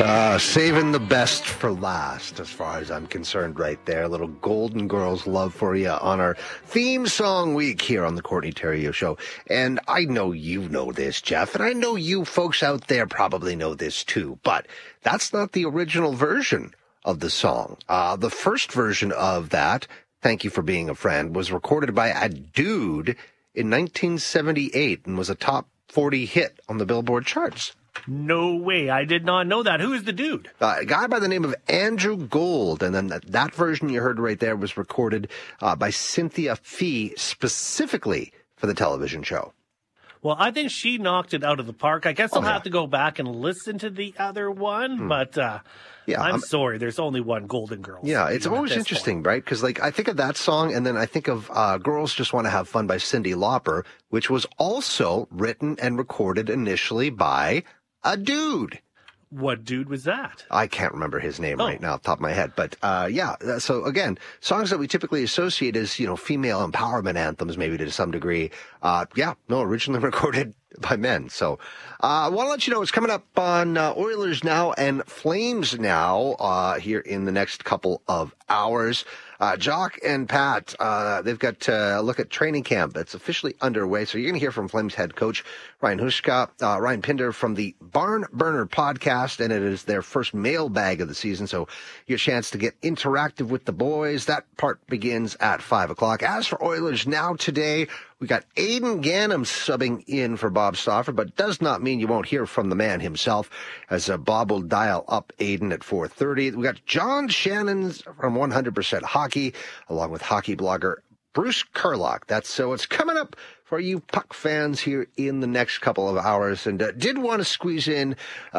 Saving the best for last, as far as I'm concerned, right there. A little Golden Girls love for you on our theme song week here on the Courtney Theriault Show. And I know you know this, Jeff, and I know you folks out there probably know this too, but that's not the original version of the song. The first version of that, Thank You for Being a Friend, was recorded by a dude in 1978 and was a top 40 hit on the Billboard charts. No way. I did not know that. Who is the dude? A guy by the name of Andrew Gold. And then that version you heard right there was recorded by Cynthia Fee specifically for the television show. Well, I think she knocked it out of the park. I guess I'll have to go back and listen to the other one, but I'm sorry, there's only one Golden Girls. Yeah, it's always interesting, right? Because I think of that song, and then I think of Girls Just Want to Have Fun by Cyndi Lauper, which was also written and recorded initially by a dude. What dude was that? I can't remember his name right now off the top of my head. But, so again, songs that we typically associate as, female empowerment anthems, maybe to some degree. Originally recorded by men. So, I want to let you know it's coming up on Oilers Now and Flames Now here in the next couple of hours. Jock and Pat, they've got a look at training camp. It's officially underway. So you're going to hear from Flames head coach Ryan Huska, Ryan Pinder from the Barn Burner podcast, and it is their first mailbag of the season. So your chance to get interactive with the boys. That part begins at 5:00. As for Oilers Now today, we got Aidan Gannam subbing in for Bob Stauffer, but does not mean you won't hear from the man himself, as Bob will dial up Aidan at 4:30. We got John Shannon's from 100% Hockey, along with hockey blogger Bruce Kurlock. It's coming up for you puck fans here in the next couple of hours. And did want to squeeze in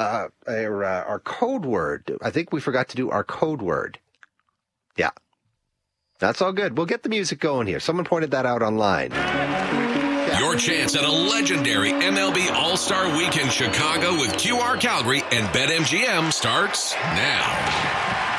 our code word. I think we forgot to do our code word. Yeah. That's all good. We'll get the music going here. Someone pointed that out online. Your chance at a legendary MLB All-Star Week in Chicago with QR Calgary and BetMGM starts now.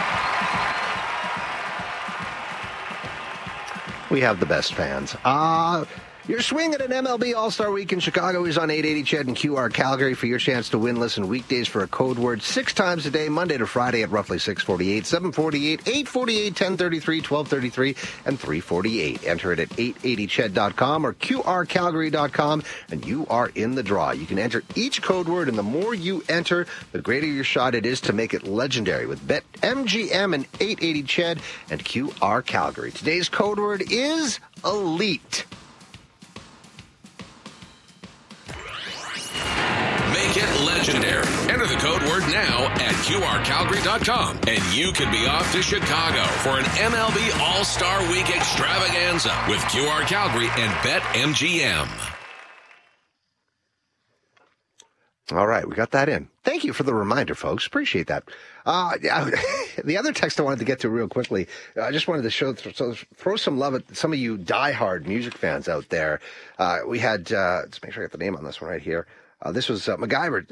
We have the best fans. Your swing at an MLB All-Star Week in Chicago is on 880 CHED and QR Calgary for your chance to win. Listen weekdays for a code word 6 times a day, Monday to Friday at roughly 6:48, 7:48, 8:48, 10:33, 12:33, and 3:48. Enter it at 880ched.com or QRCalgary.com, and you are in the draw. You can enter each code word, and the more you enter, the greater your shot it is to make it legendary with BetMGM and 880 CHED and QR Calgary. Today's code word is elite. Make it legendary. Enter the code word now at QRCalgary.com, and you could be off to Chicago for an MLB All-Star Week extravaganza with QR Calgary and BetMGM. All right, we got that in. Thank you for the reminder, folks. Appreciate that. The other text I wanted to get to real quickly, I just wanted to throw some love at some of you diehard music fans out there. We had, let's make sure I get the name on this one right here. This was MacGyver